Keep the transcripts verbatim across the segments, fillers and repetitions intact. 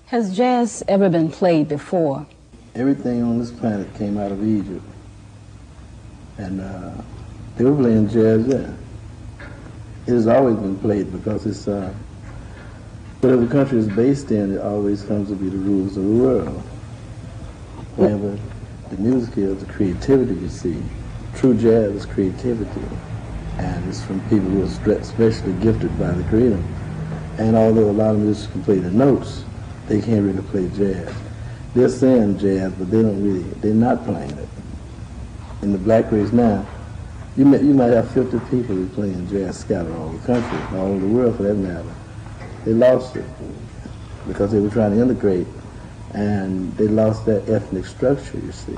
Has jazz ever been played before? Everything on this planet came out of Egypt. And uh, they were playing jazz there. It has always been played because it's, uh, whatever country is based in, it always comes to be the rules of the world. Wherever the music is, the creativity you see. True jazz is creativity. And it's from people who are especially gifted by the Creator. And although a lot of musicians can play the notes, they can't really play jazz. They're saying jazz, but they don't really, they're not playing it. In the black race now, you may, you might have fifty people who are playing jazz scattered all over the country, all over the world for that matter. They lost it because they were trying to integrate, and they lost that ethnic structure, you see.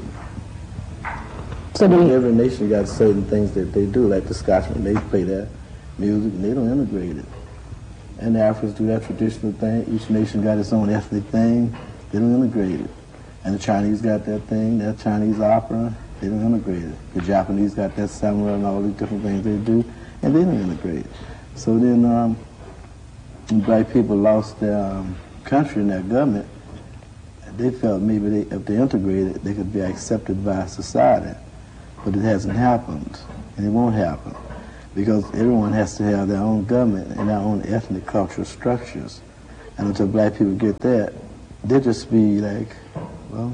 So every nation got certain things that they do, like the Scotchmen, they play their music and they don't integrate it. And the Africans do that traditional thing. Each nation got its own ethnic thing, they don't integrate it. And the Chinese got that thing, that Chinese opera, they don't integrate it. The Japanese got that samurai and all these different things they do, and they don't integrate it. So then um, black people lost their um, country and their government. They felt maybe they, if they integrated, they could be accepted by society. But it hasn't happened, and it won't happen, because everyone has to have their own government and their own ethnic cultural structures. And until black people get that, they'll just be like, well,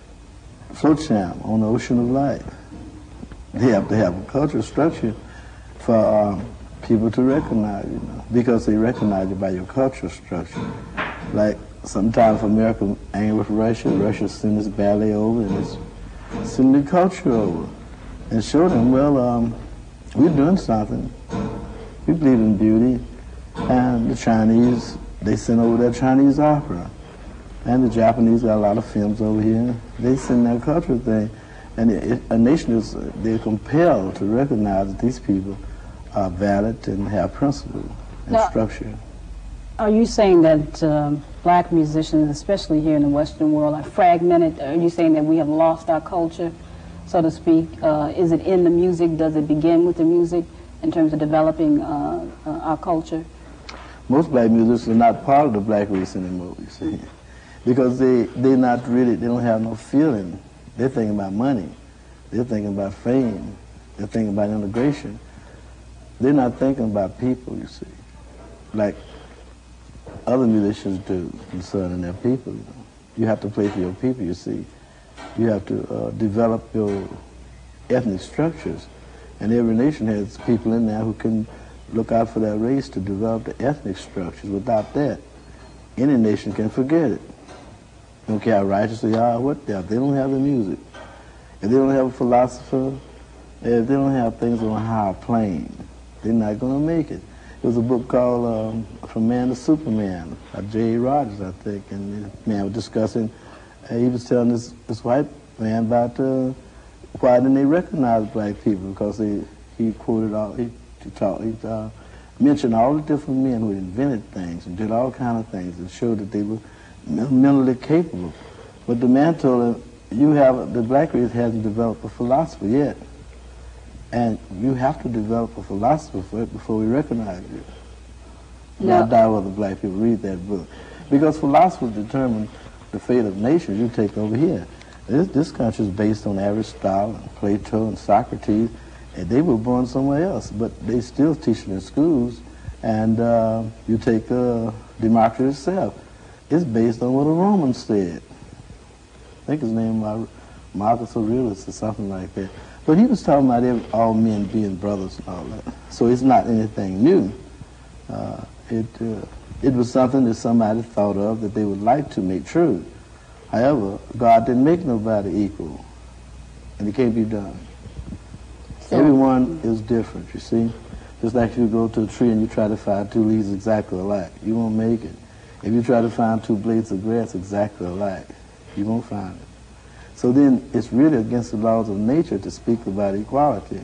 flotsam on the ocean of life. They have to have a cultural structure for um, people to recognize you, know, because they recognize you by your cultural structure. Like sometimes America angry with Russia, Russia send its ballet over and it's send the culture over and show them, well, um, we're doing something. We believe in beauty. And the Chinese, they send over their Chinese opera. And the Japanese got a lot of films over here. They send their cultural thing. And it, a nation is, they're compelled to recognize that these people are valid and have principle and now, structure. Are you saying that um, black musicians, especially here in the Western world, are fragmented? Are you saying that we have lost our culture, so to speak? Uh, is it in the music? Does it begin with the music in terms of developing uh, uh, our culture? Most black musicians are not part of the black race anymore, you see. Because they, they're not really, they don't have no feeling. They're thinking about money. They're thinking about fame. They're thinking about integration. They're not thinking about people, you see, like other musicians do concerning their people. You know, you have to play for your people, you see. You have to uh, develop your ethnic structures. And every nation has people in there who can look out for their race to develop the ethnic structures. Without that, any nation can forget it. They don't care how righteous they are or what they are. If they don't have the music, if they don't have a philosopher, if they don't have things on a higher plane, they're not going to make it. There was a book called um, From Man to Superman by J A Rogers, I think, and the man was discussing, uh, he was telling this, this white man about uh, why didn't they recognize black people, because they, he quoted all, he, he, taught, he uh, mentioned all the different men who invented things and did all kind of things and showed that they were mentally capable. But the man told him, you have, the black race hasn't developed a philosophy yet. And you have to develop a philosophy for it before we recognize you. Yeah. I doubt whether black people read that book. Because philosophers determine the fate of nations. You take over here. This, this country is based on Aristotle and Plato and Socrates, and they were born somewhere else, but they still teach it in schools. And uh, you take uh, democracy itself. It's based on what the Romans said. I think his name was Marcus Aurelius or something like that. But he was talking about every, all men being brothers and all that. So it's not anything new. Uh, it, uh, it was something that somebody thought of that they would like to make true. However, God didn't make nobody equal, and it can't be done. So, everyone is different, you see. Just like if you go to a tree and you try to find two leaves exactly alike, you won't make it. If you try to find two blades of grass exactly alike, you won't find it. So then it's really against the laws of nature to speak about equality.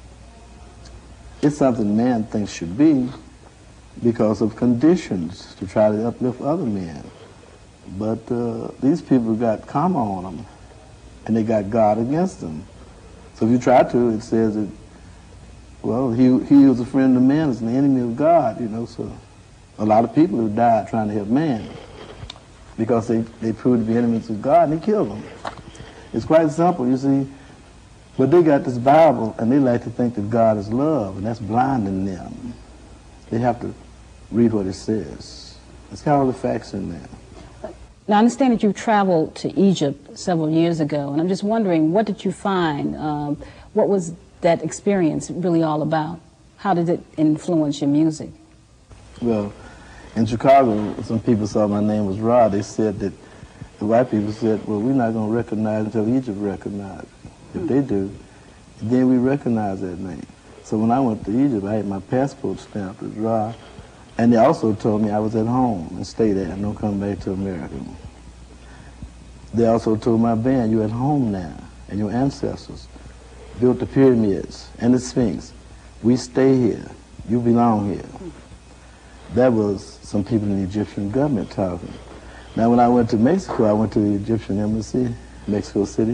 It's something man thinks should be because of conditions to try to uplift other men. But uh, these people got karma on them, and they got God against them. So if you try to, it says that, well, he, he who is a friend of man is an enemy of God, you know, so a lot of people have died trying to help man. because they, they proved to be enemies of God, and he killed them. It's quite simple, you see. But they got this Bible, and they like to think that God is love, and that's blinding them. They have to read what it says. It's got all the facts in there. Now, I understand that you traveled to Egypt several years ago, and I'm just wondering, what did you find? Um, what was that experience really all about? How did it influence your music? Well, in Chicago, some people saw my name was Rod. They said that, the white people said, well, we're not going to recognize until Egypt recognizes. If they do, then we recognize that name. So when I went to Egypt, I had my passport stamped as Ra, and they also told me I was at home and stay there and don't come back to America. They also told my band, you're at home now, and your ancestors built the pyramids and the Sphinx. We stay here. You belong here. That was some people in the Egyptian government talking. Now when I went to Mexico, I went to the Egyptian embassy, Mexico City,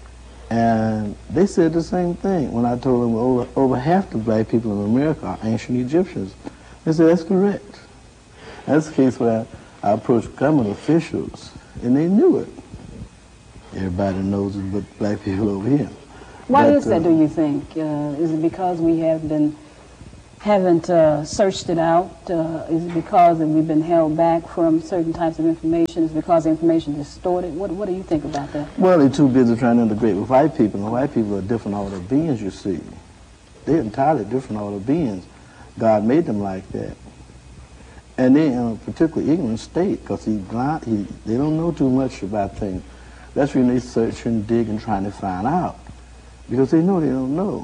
and they said the same thing. When I told them over, over half the black people in America are ancient Egyptians, they said that's correct. That's the case where I approached government officials, and they knew it. Everybody knows it but black people over here. Why but, is that, uh, do you think? Uh, is it because we have been, haven't uh, searched it out? Uh, is it because that we've been held back from certain types of information? Is it because the information is distorted? What, what do you think about that? Well, they're too busy trying to integrate with white people, and white people are different order beings, you see. They're entirely different order beings. God made them like that. And they're in a particularly ignorant state, because he, blind, he, they don't know too much about things. That's when they search and dig and trying to find out, because they know they don't know.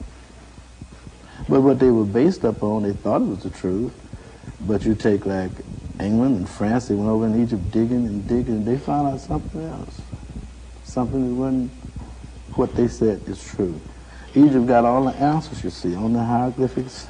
But what they were based upon, they thought it was the truth. But you take like England and France, they went over in Egypt digging and digging, and they found out something else. Something that wasn't what they said is true. Egypt got all the answers, you see, on the hieroglyphics.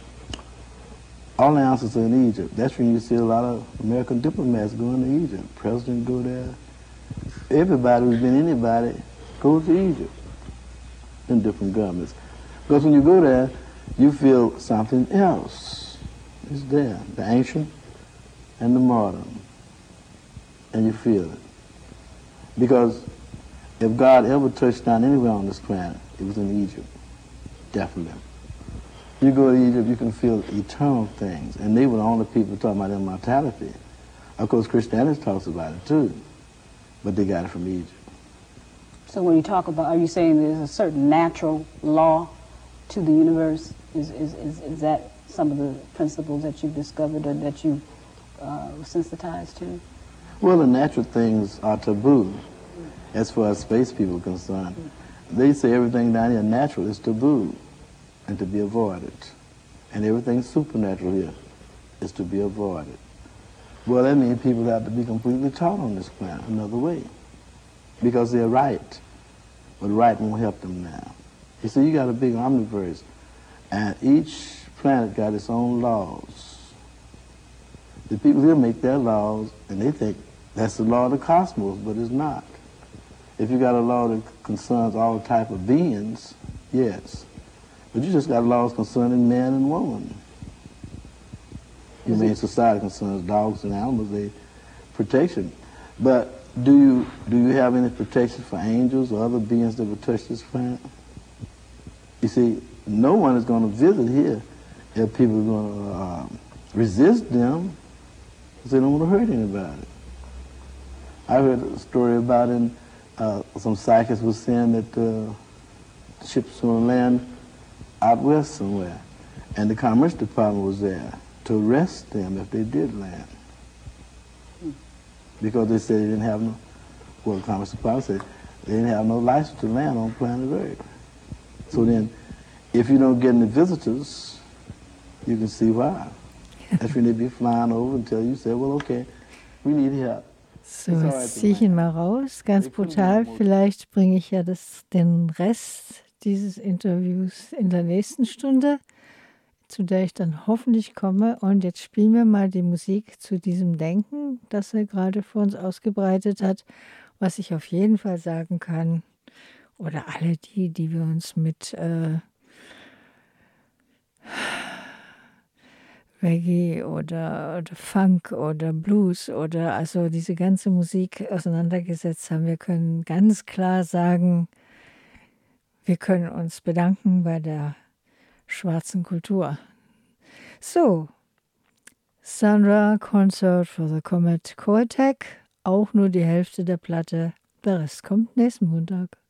All the answers are in Egypt. That's when you see a lot of American diplomats going to Egypt. President go there. Everybody who's been anybody goes to Egypt in different governments. Because when you go there, you feel something else is there, the ancient and the modern, and you feel it. Because if God ever touched down anywhere on this planet, it was in Egypt, definitely. You go to Egypt, you can feel eternal things, and they were the only people talking about immortality. Of course, Christianity talks about it too, but they got it from Egypt. So when you talk about, are you saying there's a certain natural law to the universe? Is, is, is, is that some of the principles that you've discovered or that you uh, sensitized to? Well, the natural things are taboo as far as space people are concerned. Mm-hmm. They say everything down here natural is taboo and to be avoided. And everything supernatural here is to be avoided. Well, that means people have to be completely taught on this planet another way, because they're right, but right won't help them now. You see, you got a big omniverse, and each planet got its own laws. The people here make their laws, and they think that's the law of the cosmos, but it's not. If you got a law that concerns all type of beings, yes. But you just got laws concerning man and woman. Humane society concerns dogs and animals, they protection. But do you do you have any protection for angels or other beings that would touch this planet? You see, no one is going to visit here if people are going to uh, resist them, because they don't want to hurt anybody. I heard a story about in uh, some psychics was saying that uh, ships were going to land out west somewhere, and the Commerce Department was there to arrest them if they did land, because they said they didn't have no, well, the Commerce Department said they didn't have no license to land on planet Earth. So then, if you don't get any visitors, you can see why. That's when they'd be flying over until you say, well, okay, we need help. So, jetzt ziehe ich ihn mal raus, ganz brutal. Vielleicht bringe ich ja das, den Rest dieses Interviews in der nächsten Stunde, zu der ich dann hoffentlich komme. Und jetzt spielen wir mal die Musik zu diesem Denken, das er gerade für uns ausgebreitet hat. Was ich auf jeden Fall sagen kann, oder alle die, die wir uns mit äh, Reggae oder, oder Funk oder Blues oder also diese ganze Musik auseinandergesetzt haben. Wir können ganz klar sagen, wir können uns bedanken bei der schwarzen Kultur. So, Sandra Concert for the Comet Quartet, auch nur die Hälfte der Platte, der Rest kommt nächsten Montag.